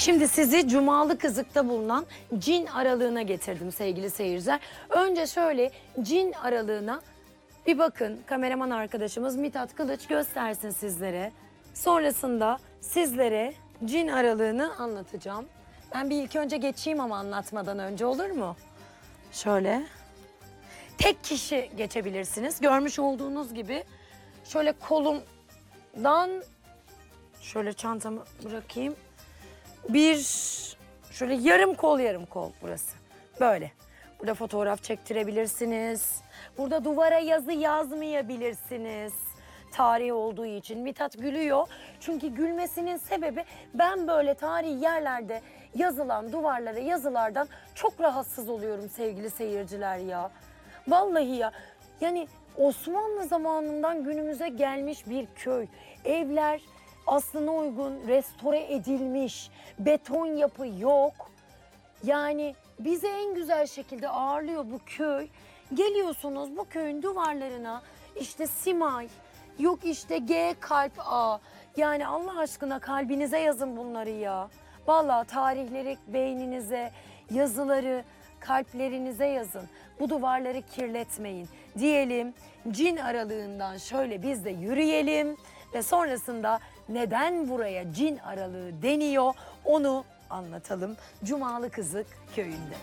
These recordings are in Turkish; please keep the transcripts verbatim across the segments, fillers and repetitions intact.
Şimdi sizi Cumalı Kızık'ta bulunan cin aralığına getirdim sevgili seyirciler. Önce şöyle cin aralığına bir bakın. Kameraman arkadaşımız Mithat Kılıç göstersin sizlere. Sonrasında sizlere cin aralığını anlatacağım. Ben bir ilk önce geçeyim ama anlatmadan önce, olur mu? Şöyle. Tek kişi geçebilirsiniz. Görmüş olduğunuz gibi şöyle kolumdan şöyle çantamı bırakayım. Bir şöyle yarım kol yarım kol burası. Böyle. Burada fotoğraf çektirebilirsiniz. Burada duvara yazı yazmayabilirsiniz. Tarih olduğu için. Mithat gülüyor. Çünkü gülmesinin sebebi ben böyle tarihi yerlerde yazılan duvarlara yazılardan çok rahatsız oluyorum sevgili seyirciler ya. Vallahi ya. Yani Osmanlı zamanından günümüze gelmiş bir köy. Evler aslına uygun, restore edilmiş, beton yapı yok. Yani bizi en güzel şekilde ağırlıyor bu köy. Geliyorsunuz bu köyün duvarlarına işte Simay, yok işte G kalp A. Yani Allah aşkına kalbinize yazın bunları ya. Vallahi tarihleri beyninize, yazıları kalplerinize yazın. Bu duvarları kirletmeyin diyelim. Cin aralığından şöyle biz de yürüyelim ve sonrasında neden buraya cin aralığı deniyor onu anlatalım. Cumalı Kızık köyünde.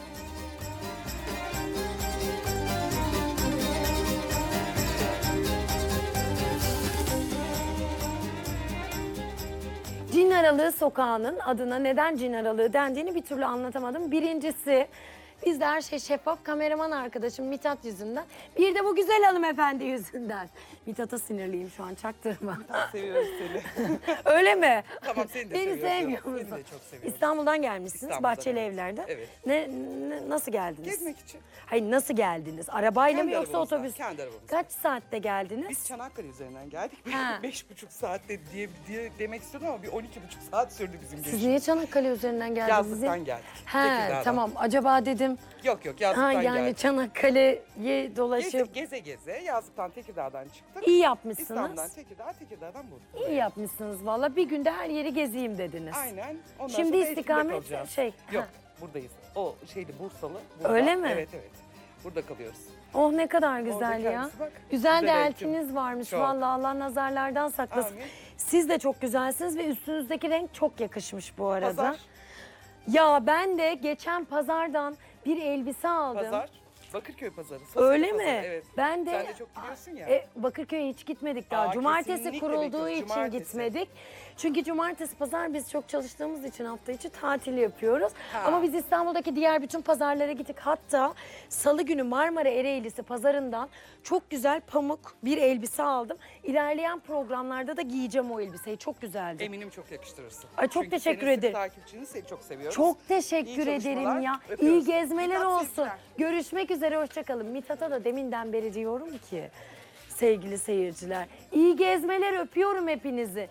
Cin Aralığı sokağının adına neden cin aralığı dendiğini bir türlü anlatamadım. Birincisi bizde her şey şeffaf, kameraman arkadaşım Mithat yüzünden. Bir de bu güzel hanımefendi yüzünden. Mithat'a sinirliyim şu an, çaktırma. Mithat seviyoruz seni. Öyle mi? Tamam, seni de Beni seviyoruz. sevmiyor Seni musun? de çok seviyorum. İstanbul'dan gelmişsiniz, İstanbul'dan, Bahçeli evet. Evler'den. Evet. Ne, ne- nasıl geldiniz? Gezmek için. Hayır, nasıl geldiniz? Arabayla Kendi mı yoksa arabamızla, otobüs? kendi arabamızla. Kaç saatte geldiniz? Biz Çanakkale üzerinden geldik. Ha. Beş buçuk saatte diye, diye demek istiyordum ama bir on iki buçuk saat sürdü bizim Siz geçişimiz. niye Çanakkale üzerinden geldiniz? Yazlıktan geldik. He, Tekirdağ'dan. tamam. Acaba dedim. Yok yok Ha, yazlıktan yani geldik. Çanakkale'ye Geze, dolaşıp geze geze yazlıktan Tekirdağ'dan çıktık. iyi yapmışsınız. İstanbul'dan Tekirdağ, Tekirdağ'dan buraya. İyi yapmışsınız valla. Bir günde her yeri gezeyim dediniz. Aynen. Ondan Şimdi sonra Etim'de istikamet kalacağız. şey, Yok ha. buradayız. O şeydi Bursalı. Burada. Öyle mi? Evet evet. Burada kalıyoruz. Oh ne kadar güzel Oradaki ya. kendisi bak, Güzel de güzel eltiniz eltim. varmış. Çok. Vallahi Allah nazarlardan saklasın. Amin. Siz de çok güzelsiniz ve üstünüzdeki renk çok yakışmış bu arada. Pazar. Ya ben de geçen pazardan bir elbise aldım. Pazar. Bakırköy pazarı. Sosyal Öyle pazarı, mi? Evet. Ben de, Sen de çok biliyorsun ya. E, Bakırköy'e hiç gitmedik daha. Aa, cumartesi kesinlikle kurulduğu bekliyoruz, için cumartesi. gitmedik. Çünkü cumartesi pazar biz çok çalıştığımız için hafta içi tatil yapıyoruz. Ha. Ama biz İstanbul'daki diğer bütün pazarlara gittik. Hatta salı günü Marmara Ereğlisi pazarından çok güzel pamuk bir elbise aldım. İlerleyen programlarda da giyeceğim o elbiseyi. Çok güzeldi. Eminim çok yakıştırırsın. Ay, çok Çünkü teşekkür senin sık ederim. takipçiniz, seni çok seviyoruz. Çok teşekkür İyi ederim çalışmalar, ya. öpüyoruz. İyi gezmeler Mithat, olsun. sevgiler. Görüşmek üzere, hoşçakalın. Mithat'a da deminden beri diyorum ki sevgili seyirciler. İyi gezmeler, öpüyorum hepinizi.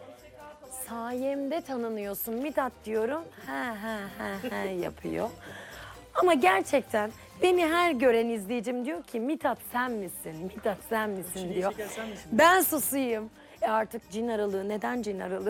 Sayemde tanınıyorsun Mithat diyorum. Ha ha ha ha yapıyor. Ama gerçekten beni her gören izleyicim diyor ki Mithat sen misin? Mithat sen misin diyor. Ben susayım. E artık cin aralığı, neden cin aralığı?